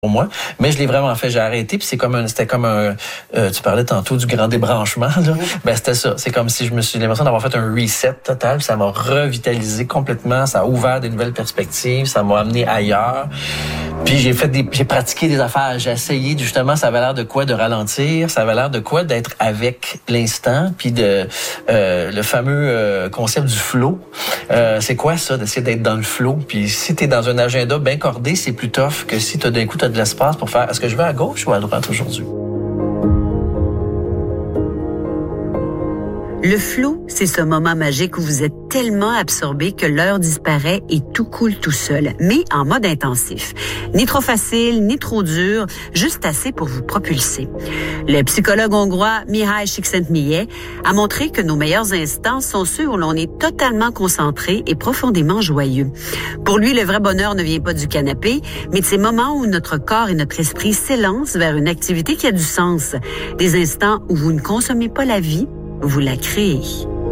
pour moi, mais je l'ai vraiment fait. J'ai arrêté, puis c'était comme un tu parlais tantôt du grand débranchement, là. Ben c'était ça. C'est comme si j'ai l'impression d'avoir fait un reset total, puis ça m'a revitalisé complètement, ça a ouvert des nouvelles perspectives, ça m'a amené ailleurs. Puis j'ai pratiqué des affaires, j'ai essayé justement, ça avait l'air de quoi de ralentir, ça avait l'air de quoi d'être avec l'instant, puis le fameux concept du flow. C'est quoi ça, d'essayer d'être dans le flow? Puis si t'es dans un agenda bien cordé, c'est plus tough que si d'un coup t'as de l'espace pour faire, est-ce que je vais à gauche ou à droite aujourd'hui? Le flow, c'est ce moment magique où vous êtes tellement absorbé que l'heure disparaît et tout coule tout seul, mais en mode intensif. Ni trop facile, ni trop dur, juste assez pour vous propulser. Le psychologue hongrois Mihaly Csikszentmihalyi a montré que nos meilleurs instants sont ceux où l'on est totalement concentré et profondément joyeux. Pour lui, le vrai bonheur ne vient pas du canapé, mais de ces moments où notre corps et notre esprit s'élancent vers une activité qui a du sens. Des instants où vous ne consommez pas la vie, vous la créez.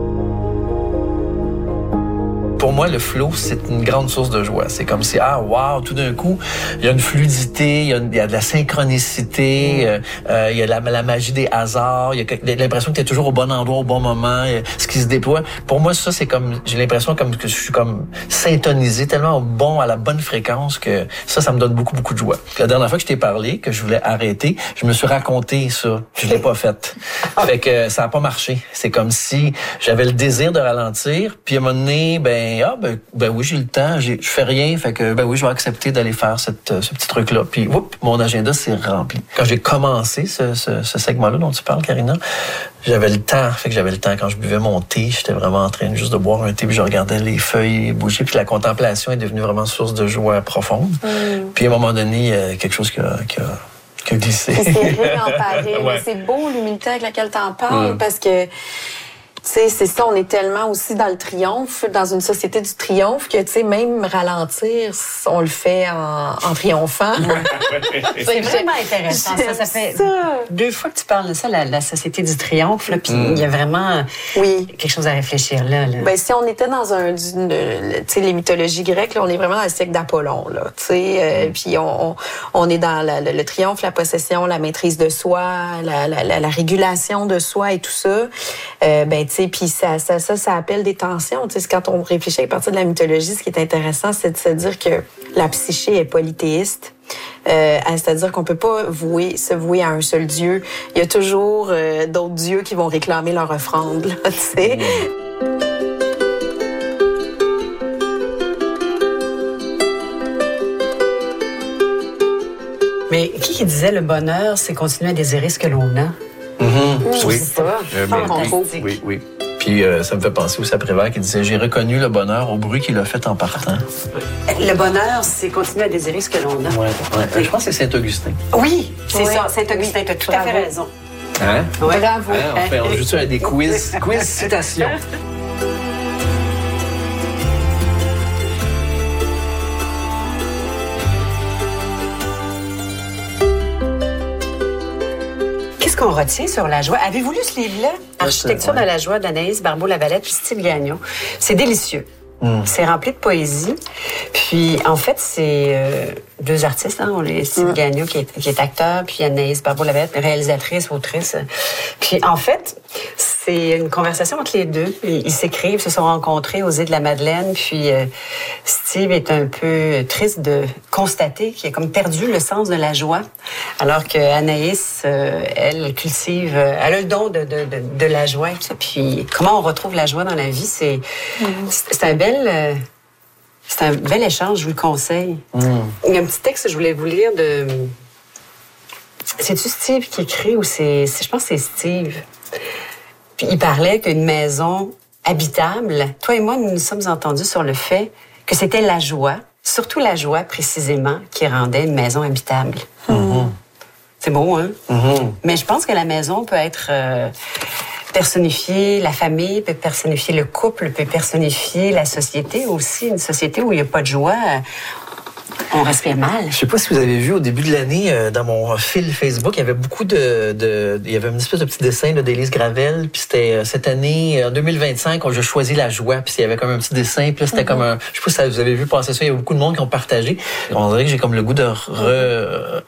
Pour moi, le flow, c'est une grande source de joie. C'est comme si, wow, tout d'un coup, il y a une fluidité, il y a de la synchronicité, il y a la magie des hasards, il y a l'impression que tu es toujours au bon endroit, au bon moment, ce qui se déploie. Pour moi, ça, c'est comme, j'ai l'impression que je suis comme syntonisé tellement à la bonne fréquence que ça me donne beaucoup, beaucoup de joie. La dernière fois que je t'ai parlé, que je voulais arrêter, je me suis raconté ça. Je l'ai pas fait. Fait que ça a pas marché. C'est comme si j'avais le désir de ralentir, puis à un moment donné, ben oui, j'ai le temps, je fais rien, fait que ben oui, je vais accepter d'aller faire ce petit truc-là. Puis mon agenda s'est rempli. Quand j'ai commencé ce segment-là dont tu parles, Karina, j'avais le temps. Fait que j'avais le temps. Quand je buvais mon thé, j'étais vraiment en train juste de boire un thé, puis je regardais les feuilles bouger, puis la contemplation est devenue vraiment source de joie profonde. Puis à un moment donné, il y a quelque chose qui a glissé. C'est réemparé. Ouais. C'est beau l'humilité avec laquelle t'en parles, parce que tu sais, c'est ça, on est tellement aussi dans le triomphe, dans une société du triomphe, que, tu sais, même ralentir, on le fait en triomphant. C'est vraiment intéressant. Ça fait 2 fois que tu parles de ça, la société du triomphe, puis il y a vraiment quelque chose à réfléchir là. Ben, si on était dans tu sais, les mythologies grecques, là, on est vraiment dans le siècle d'Apollon, là, tu sais, puis on est dans le triomphe, la possession, la maîtrise de soi, la régulation de soi et tout ça. Ben, tu sais, puis ça appelle des tensions. Tu sais, quand on réfléchit à partir de la mythologie, ce qui est intéressant, c'est de se dire que la psyché est polythéiste. C'est-à-dire qu'on peut pas se vouer à un seul dieu. Il y a toujours d'autres dieux qui vont réclamer leur offrande, là, tu sais. Mais qui disait le bonheur, c'est continuer à désirer ce que l'on a? Oui. Oui. Puis ça me fait penser aussi à Prévert qui disait « J'ai reconnu le bonheur au bruit qu'il a fait en partant. » Le bonheur, c'est continuer à désirer ce que l'on a. Ouais. Je pense que c'est Saint-Augustin. Oui, c'est ça, Saint-Augustin. Tu as tout à fait raison. Hein? Ouais. Bravo. Hein, on joue-tu à des quiz citations? Qu'on retient sur la joie. Avez-vous lu ce livre-là? Architecture de la joie d'Anaïs Barbeau-Lavalette puis Steve Gagnon. C'est délicieux. C'est rempli de poésie. Puis, en fait, c'est 2 artistes. Hein? Steve Gagnon, qui est acteur, puis Anaïs Barbeau-Lavalette, réalisatrice, autrice. Puis, en fait, c'est une conversation entre les deux. Ils s'écrivent, se sont rencontrés aux îles de la Madeleine. Puis, Steve est un peu triste de constater qu'il a comme perdu le sens de la joie. Alors que Anaïs, elle cultive, elle a le don de la joie. Puis, comment on retrouve la joie dans la vie, c'est un bel échange, je vous le conseille. Il y a un petit texte que je voulais vous lire de... C'est-tu Steve qui écrit ou je pense que c'est Steve. Puis il parlait qu'une maison habitable, toi et moi, nous nous sommes entendus sur le fait que c'était la joie, surtout la joie précisément, qui rendait une maison habitable. C'est beau, hein? Mais je pense que la maison peut être... personnifier la famille, peut personnifier le couple, peut personnifier la société aussi. Une société où il n'y a pas de joie, On respire mal. Je sais pas si vous avez vu au début de l'année, dans mon fil Facebook, il y avait beaucoup il y avait une espèce de petit dessin d'Élise Gravel, puis c'était cette année, en 2025, je choisis la joie, puis il y avait comme un petit dessin, puis là, c'était comme un, je sais pas si vous avez vu passer ça, il y a beaucoup de monde qui ont partagé. On dirait que j'ai comme le goût de